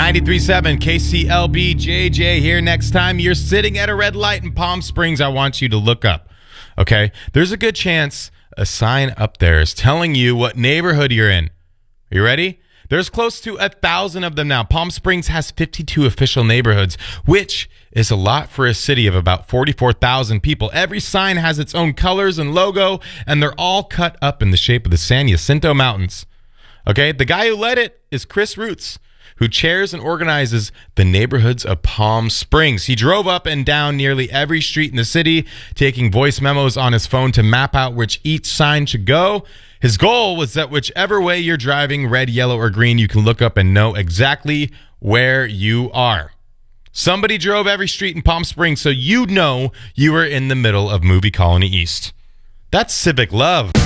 93.7 KCLB JJ here. Next time you're sitting at a red light in Palm Springs, I want you to look up, okay? There's a good chance a sign up there is telling you what neighborhood you're in. Are you ready? There's close to 1,000 of them now. Palm Springs has 52 official neighborhoods, which is a lot for a city of about 44,000 people. Every sign has its own colors and logo, and they're all cut up in the shape of the San Jacinto Mountains. Okay, the guy who led it is Chris Roots, who chairs and organizes the neighborhoods of Palm Springs. He drove up and down nearly every street in the city, taking voice memos on his phone to map out which each sign should go. His goal was that whichever way you're driving, red, yellow, or green, you can look up and know exactly where you are. Somebody drove every street in Palm Springs, so you know you were in the middle of Movie Colony East. That's civic love.